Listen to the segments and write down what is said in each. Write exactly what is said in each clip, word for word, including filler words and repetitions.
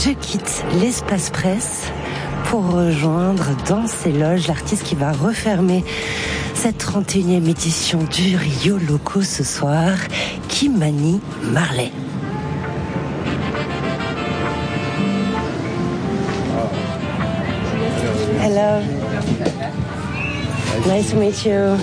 Je quitte l'espace presse pour rejoindre dans ces loges l'artiste qui va refermer cette trente et unième édition du Rio Loco ce soir, Kimani Marley. Hello. Nice to meet you.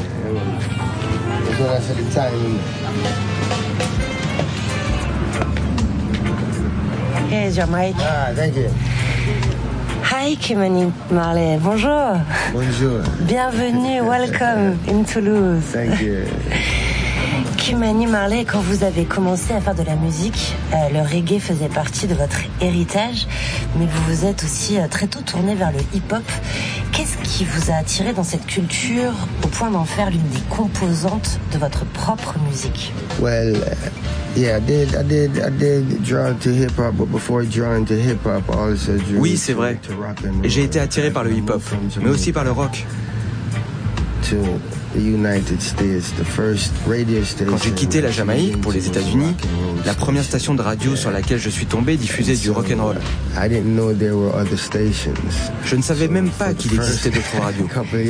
Here's your mic. Ah, thank you. Hi, Kimani Marley. Bonjour. Bonjour. Bienvenue, welcome in Toulouse. Thank you. Kimani Marley, quand vous avez commencé à faire de la musique, euh, le reggae faisait partie de votre héritage, mais vous vous êtes aussi euh, très tôt tourné vers le hip-hop. Qu'est-ce qui vous a attiré dans cette culture au point d'en faire l'une des composantes de votre propre musique? Well, uh, yeah, I did, I did, I did draw to hip hop, but before drawing to hip hop, I also drew. Oui, c'est vrai. Et j'ai été attiré par le hip-hop, mais aussi par le rock. To the United States, the first radio station. Quand j'ai quitté la Jamaïque pour les États-Unis, la première station de radio sur laquelle je suis tombé diffusait du rock'n'roll. I didn't know there were other stations. Je ne savais même pas qu'il existait d'autres radios.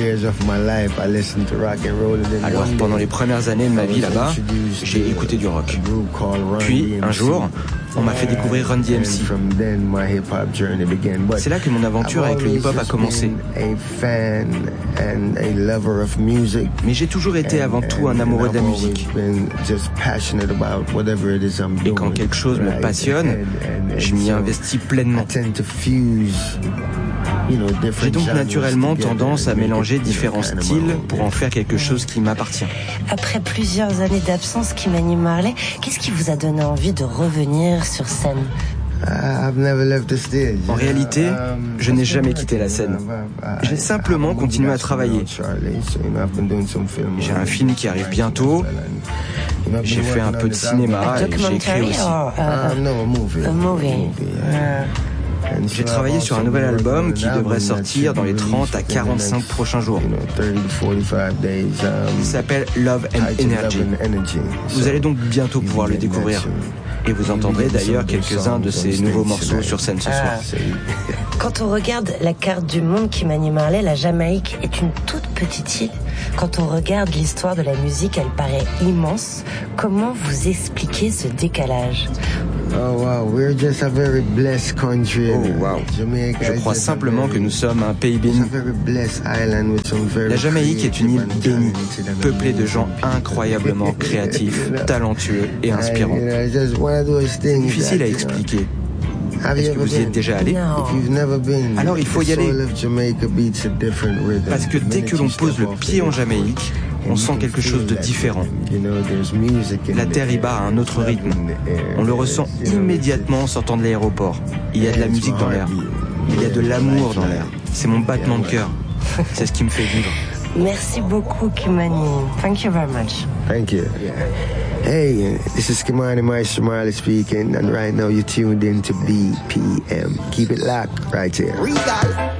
Alors pendant les premières années de ma vie là-bas, j'ai écouté du rock. Puis un jour, on m'a fait découvrir Run D M C. C'est là que mon aventure avec le hip-hop a commencé. Mais j'ai toujours été avant tout un amoureux de la musique. Et quand quelque chose me passionne, je m'y investis pleinement. J'ai donc naturellement tendance à mélanger différents styles pour en faire quelque chose qui m'appartient. Après plusieurs années d'absence, Kimani Marley, qu'est-ce qui vous a donné envie de revenir sur scène? En réalité, je n'ai jamais quitté la scène. J'ai simplement continué à travailler. J'ai un film qui arrive bientôt. J'ai fait un peu de cinéma et j'ai écrit aussi. J'ai travaillé sur un nouvel album qui devrait sortir dans les trente à quarante-cinq prochains jours. Il s'appelle Love and Energy. Vous allez donc bientôt pouvoir le découvrir. Et vous entendrez d'ailleurs quelques-uns de ces nouveaux morceaux sur scène ce soir. Quand on regarde la carte du monde, Kimani Marley, la Jamaïque est une toute petite île. Quand on regarde l'histoire de la musique, elle paraît immense. Comment vous expliquez ce décalage? Oh wow, we're just a very blessed country. Oh wow. Je crois simplement que nous sommes un pays béni. La Jamaïque est une île bénie, peuplée de gens incroyablement créatifs, talentueux et inspirants. C'est difficile à expliquer. Est-ce que vous y êtes déjà allé? Alors il faut y aller. Parce que dès que l'on pose le pied en Jamaïque, on sent quelque chose de différent. La terre y bat à un autre rythme. On le ressent immédiatement en sortant de l'aéroport. Il y a de la musique dans l'air. Il y a de l'amour dans l'air. C'est mon battement de cœur. C'est ce qui me fait vivre. Merci beaucoup, Kimani. Thank you very much. Thank you. Hey, this is Kimani Maestro Marley speaking, and right now you're tuned in to B P M. Keep it locked right here.